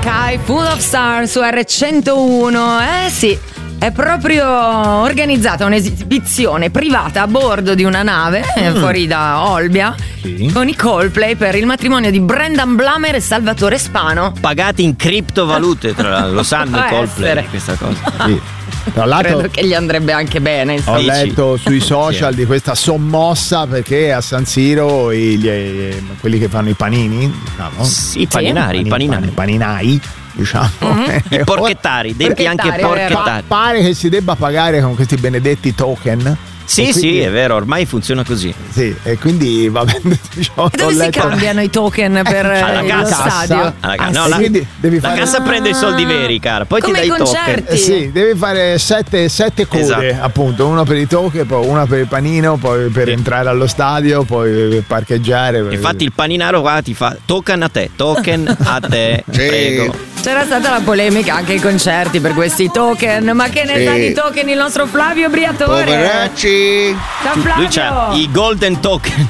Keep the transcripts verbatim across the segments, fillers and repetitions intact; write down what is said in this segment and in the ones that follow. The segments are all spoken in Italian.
Sky Full of Stars su erre centouno. Eh sì, è proprio organizzata un'esibizione privata a bordo di una nave mm. fuori da Olbia sì. con i Coldplay per il matrimonio di Brendan Blammer e Salvatore Spano. Pagati in criptovalute, tra l'altro, lo sanno i Coldplay essere. questa cosa. Sì. Tra l'altro, credo che gli andrebbe anche bene. Ho letto sui social di questa sommossa perché a San Siro i, gli, quelli che fanno i panini, diciamo, sì, i paninari, sì. i paninari, paninai, diciamo, mm-hmm. i porchettari, detti anche porchettari. Pa- pare che si debba pagare con questi benedetti token. Sì, quindi, sì, è vero, ormai funziona così. Sì, e quindi va bene. Diciamo, e dove si cambiano i token per alla lo cassa, stadio? Alla ca- ah, no, sì. la, quindi devi la fare... cassa prende i soldi veri, cara. Poi come ti dai i token. Eh, sì, devi fare sette, sette code, esatto. appunto, una per i token, poi una per il panino, poi per sì. entrare allo stadio, poi per parcheggiare. Infatti il paninaro qua ti fa token a te, token a te, sì. prego. C'era stata la polemica anche ai concerti per questi token, ma che ne sì. sa di token il nostro Flavio Briatore? Poveracci! Ciao Flavio! Lui c'ha i golden token.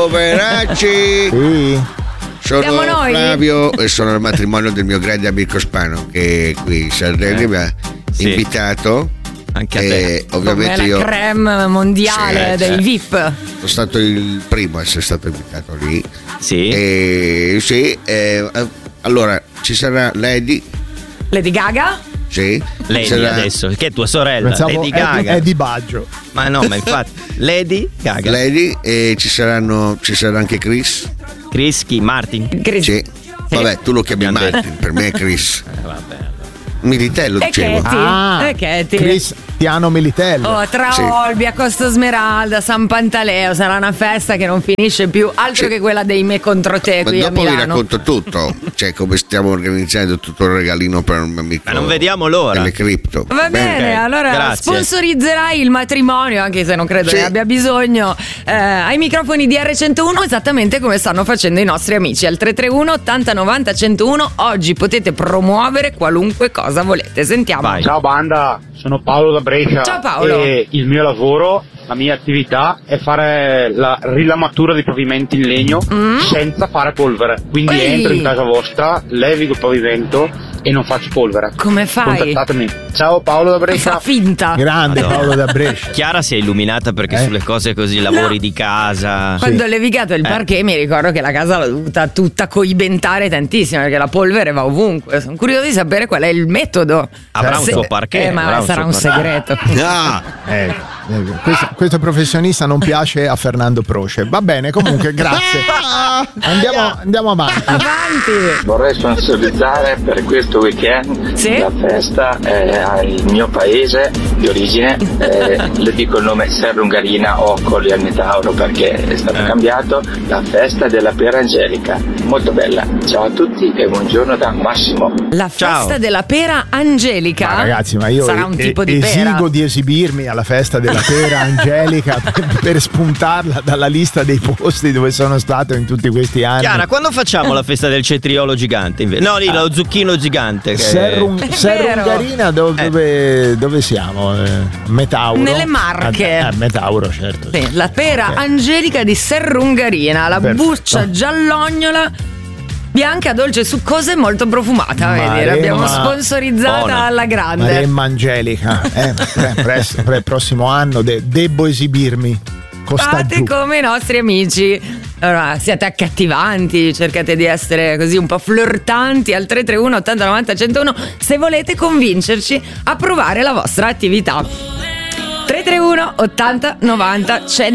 Poveracci! Sì. Sono Flavio e sono al matrimonio del mio grande amico Spano che è qui in Sardegna eh. mi ha sì. invitato. Anche a te. E ovviamente come io la creme mondiale sì, dei sì. V I P. Sono stato il primo a essere stato invitato lì. Sì. E, sì eh, allora ci sarà Lady. Lady Gaga? Sì. Lady sarà... adesso, che è tua sorella. Pensavo Lady Gaga. È di Baggio. Ma no, ma infatti Lady Gaga. Lady e ci saranno ci sarà anche Chris. Chris chi? Martin? Chris. Sì. Vabbè, tu lo chiami Abbiamo Martin, detto. per me è Chris. Eh, vabbè. Militello E dicevo. Katie. Ah, E Katie. Cristiano Militello. Oh, tra Sì. Olbia, Costa Smeralda, San Pantaleo sarà una festa che non finisce più, altro Sì. che quella dei me contro te Ma qui a dopo vi Milano. racconto tutto, cioè come stiamo organizzando tutto il regalino per un mio amico. Ma non vediamo l'ora. Delle cripto. Va bene, ok, allora grazie. sponsorizzerai il matrimonio, anche se non credo Sì. ne abbia bisogno, eh, ai microfoni di erre centouno, esattamente come stanno facendo i nostri amici al tre tre uno ottanta novanta centouno. Oggi potete promuovere qualunque cosa volete. Sentiamo. Vai. Ciao banda, sono Paolo da Brescia. Ciao Paolo. E il mio lavoro, la mia attività è fare la rilamatura dei pavimenti in legno Mm. senza fare polvere. Quindi Ehi. entro in casa vostra, levigo il pavimento e non faccio polvere. Come fai? Contattatemi. Ciao Paolo da Fa Brescia. finta. Grande Madonna. Paolo da Brescia. Chiara si è illuminata perché Eh? sulle cose così, lavori No. di casa. Quando ho levigato il Eh. parquet mi ricordo che la casa l'ho dovuta tutta coibentare tantissimo perché la polvere va ovunque. Sono curioso di sapere qual è il metodo. Avrà un Se- suo parquet, eh, ma avrà un sarà suo un parquet. segreto. Ah, Eh, eh, questo, questo professionista non piace a Fernando Proce. Va bene, comunque, grazie. Andiamo, andiamo avanti. Avanti. Vorrei sponsorizzare per questo weekend Sì? la festa eh, al mio paese di origine, eh, le dico il nome Serrungarina o Colli al Metauro perché è stato Eh. cambiato, la festa della pera angelica, molto bella. Ciao a tutti e buongiorno da Massimo. La Ciao. festa della pera angelica. Ma ragazzi, ma io sarà un e- tipo di esigo pera. di esibirmi alla festa della pera angelica per, per spuntarla dalla lista dei posti dove sono stato in tutti questi anni. Chiara, quando facciamo la festa del cetriolo gigante? Inve- No, lì lo zucchino gigante. Che... Serrun- È Serrungarina, dove, Eh. dove, dove siamo? Eh, Metauro. Nelle Marche. Ah, eh, Metauro, certo. Sì, la pera Ok. angelica di Serrungarina, la Perfetto. buccia giallognola bianca, dolce, succosa e molto profumata. Vedi, Maremma- l'abbiamo sponsorizzata Buona. alla grande. Maremma angelica. Eh, pre- presto, per il prossimo anno de- debbo esibirmi. Costa Fate giù. come i nostri amici. Allora, siate accattivanti, cercate di essere così un po' flirtanti al tre tre uno ottanta novanta centouno se volete convincerci a provare la vostra attività. tre tre uno ottanta novanta centouno